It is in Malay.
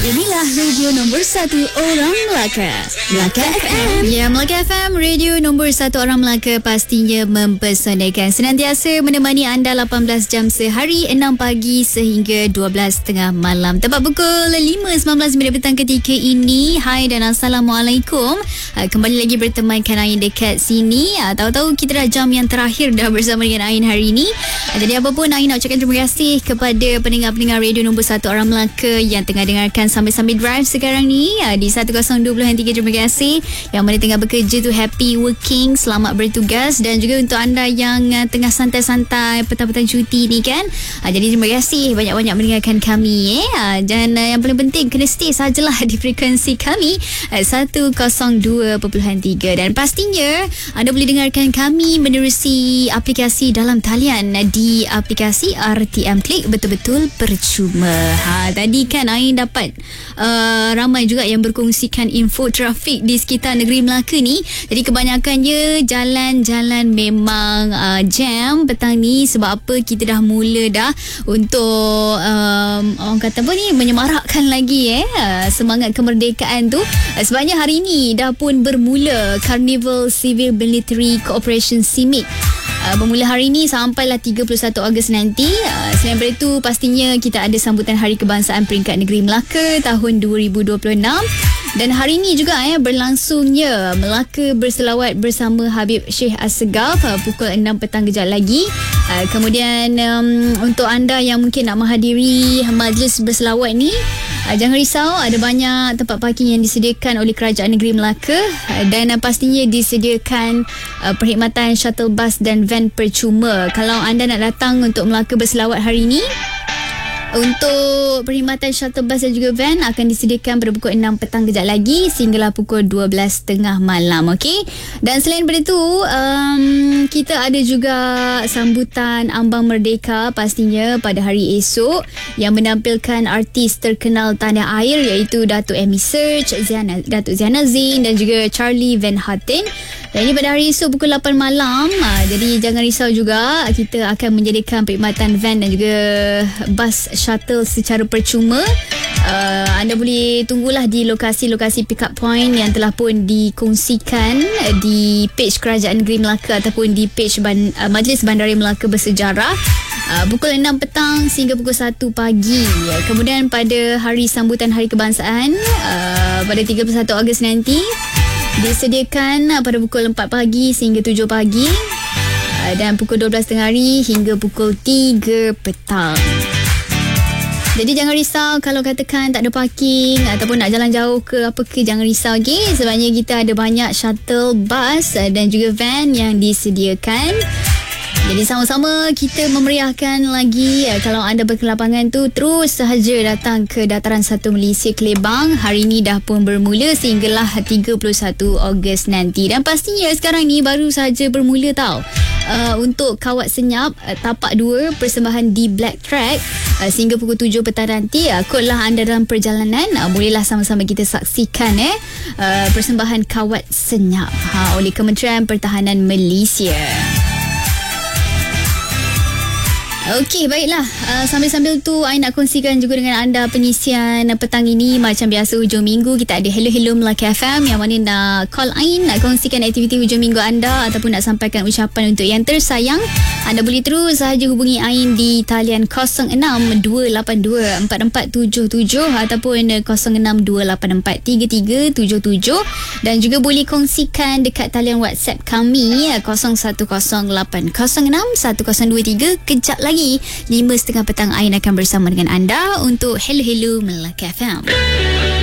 Inilah radio nombor 1 orang Melaka, Melaka FM. Ya, Melaka FM, radio nombor 1 orang Melaka, pastinya mempesonakan. Senantiasa menemani anda 18 jam sehari, 6 pagi sehingga 12.30 malam. Tepat pukul 5.19 petang ketika ini. Hai dan Assalamualaikum. Kembali lagi bertemankan Ain dekat sini. Tahu-tahu kita dah jam yang terakhir dah bersama dengan Ain hari ini. Jadi apapun, Ain nak ucapkan terima kasih kepada pendengar-pendengar radio nombor 1 orang Melaka yang tengah dengarkan sambil-sambil drive sekarang ni di 1020.3. Terima kasih. Yang mana tengah bekerja tu, happy working, selamat bertugas. Dan juga untuk anda yang tengah santai-santai petang-petang cuti ni kan, jadi terima kasih banyak-banyak mendengarkan kami dan yang paling penting, kena stay sajalah di frekuensi kami 102.3. Dan pastinya anda boleh dengarkan kami menerusi aplikasi dalam talian di aplikasi RTM Klik, betul-betul percuma. Tadi kan Ain dapat ramai juga yang berkongsikan info trafik di sekitar negeri Melaka ni. Jadi kebanyakannya jalan-jalan memang jam petang ni. Sebab apa? Kita dah mula dah untuk orang kata apa ni, menyemarakkan lagi semangat kemerdekaan tu. Sebabnya hari ni dah pun bermula Carnival Civil Military Cooperation CIMIC. Bermula hari ini sampailah 31 Ogos nanti. Selain daripada itu, pastinya kita ada sambutan Hari Kebangsaan Peringkat Negeri Melaka tahun 2026. Dan hari ini juga berlangsungnya Melaka berselawat bersama Habib Syekh Assegaf pukul 6 petang kejap lagi. Kemudian untuk anda yang mungkin nak menghadiri majlis berselawat ni, jangan risau, ada banyak tempat parking yang disediakan oleh Kerajaan Negeri Melaka dan pastinya disediakan perkhidmatan shuttle bus dan van percuma. Kalau anda nak datang untuk Melaka berselawat hari ini, untuk perkhidmatan shuttle bus dan juga van akan disediakan pada pukul 6 petang kejap lagi sehinggalah pukul 12.30 malam. Okey. Dan selain daripada itu, kita ada juga sambutan Ambang Merdeka pastinya pada hari esok yang menampilkan artis terkenal tanah air iaitu Datuk Amy Search, Datuk Ziana Zain dan juga Charlie Van Houten. Dan ini pada hari esok pukul 8 malam. Jadi jangan risau juga, kita akan menjadikan perkhidmatan van dan juga bus shuttle secara percuma. Anda boleh tunggulah di lokasi-lokasi pick up point yang telah pun dikongsikan di page Kerajaan Negeri Melaka ataupun di page Majlis Bandaraya Melaka Bersejarah. Pukul 6 petang sehingga pukul 1 pagi. Kemudian pada hari sambutan Hari Kebangsaan pada 31 Ogos nanti, disediakan pada pukul 4 pagi sehingga 7 pagi dan pukul 12 tengah hari hingga pukul 3 petang. Jadi jangan risau kalau katakan tak ada parking ataupun nak jalan jauh ke apa ke, jangan risau sebabnya kita ada banyak shuttle bus dan juga van yang disediakan. Jadi sama-sama kita memeriahkan lagi. Kalau anda berkelapangan tu, terus sahaja datang ke Dataran 1 Malaysia Kelebang. Hari ini dah pun bermula sehinggalah 31 Ogos nanti. Dan pastinya sekarang ni baru sahaja bermula tau. Untuk Kawat Senyap Tapak 2 persembahan di Black Track sehingga pukul 7 petang nanti. Kodlah anda dalam perjalanan, bolehlah sama-sama kita saksikan persembahan Kawat Senyap oleh Kementerian Pertahanan Malaysia. Okey, baiklah. Sambil-sambil tu, I nak kongsikan juga dengan anda pengisian petang ini. Macam biasa, hujung minggu kita ada Hello Melaka FM yang mana nak call Ain, nak kongsikan aktiviti hujung minggu anda ataupun nak sampaikan ucapan untuk yang tersayang. Anda boleh terus sahaja hubungi Ain di talian 06-282-4477 ataupun 06-284-3377 dan juga boleh kongsikan dekat talian WhatsApp kami 0108061023. Kejap lagi 5.30 petang Ain akan bersama dengan anda untuk Hello Melaka FM.